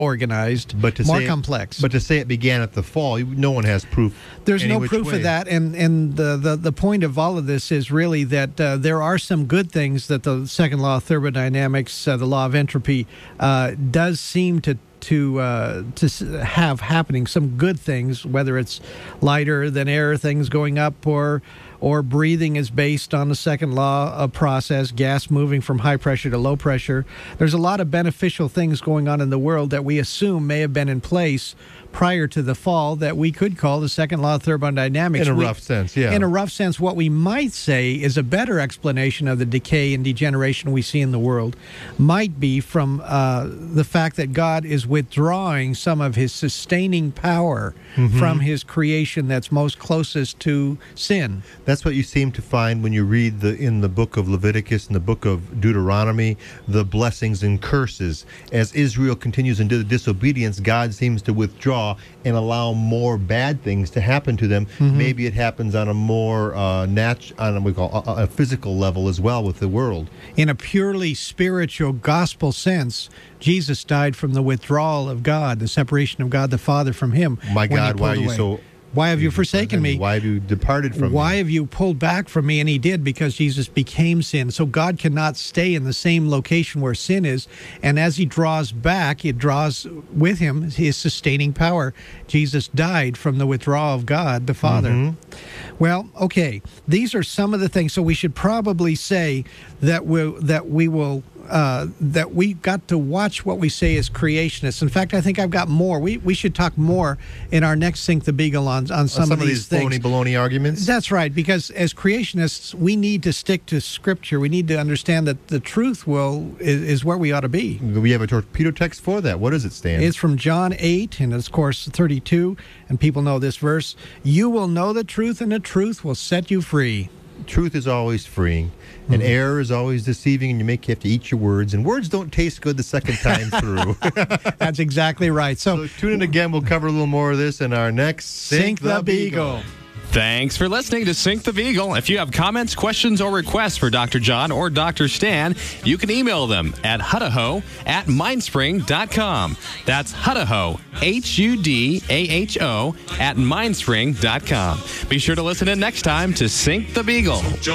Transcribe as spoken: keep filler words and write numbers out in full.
organized, but to more say complex. It, but to say it began at the fall, no one has proof. There's any no which proof way. of that, and and the, the the point of all of this is really that uh, there are some good things that the second law of thermodynamics, uh, the law of entropy, uh, does seem to to uh, to have happening. Some good things, whether it's lighter than air things going up, or or breathing is based on the second law of process, gas moving from high pressure to low pressure. There's a lot of beneficial things going on in the world that we assume may have been in place prior to the fall that we could call the second law of thermodynamics. In a we, rough sense, yeah. In a rough sense, what we might say is a better explanation of the decay and degeneration we see in the world might be from uh, the fact that God is withdrawing some of his sustaining power mm-hmm. from his creation that's most closest to sin. That's what you seem to find when you read the in the book of Leviticus and the book of Deuteronomy, the blessings and curses. As Israel continues into the disobedience, God seems to withdraw and allow more bad things to happen to them. Mm-hmm. Maybe it happens on a more uh, nat- on a, we call a, a physical level as well with the world. In a purely spiritual gospel sense, Jesus died from the withdrawal of God, the separation of God the Father from him. My God, why are you away. so... Why have you forsaken me? Why have you departed from Why me? have you pulled back from me? And he did, because Jesus became sin. So God cannot stay in the same location where sin is. And as he draws back, it draws with him his sustaining power. Jesus died from the withdrawal of God, the Father. Mm-hmm. Well, okay, these are some of the things. So we should probably say that we that we will uh, that we got to watch what we say as creationists. In fact, I think I've got more. We we should talk more in our next Sink the Beagle on on some, some of, of these, these things. phony baloney arguments. That's right, because as creationists, we need to stick to Scripture. We need to understand that the truth will is, is where we ought to be. We have a torpedo text for that. What does it stand? It's from John eight, and it's, of course, thirty-two, and people know this verse. You will know the truth, and the truth will set you free. Truth is always freeing, and mm-hmm. error is always deceiving, and you make you have to eat your words, and words don't taste good the second time through. That's exactly right. So, so tune in again. We'll cover a little more of this in our next Sink, Sink the, the Beagle. Beagle. Thanks for listening to Sink the Beagle. If you have comments, questions, or requests for Doctor John or Doctor Stan, you can email them at hudaho at mindspring dot com. That's Hudaho, H U D A H O, at mindspring dot com. Be sure to listen in next time to Sink the Beagle.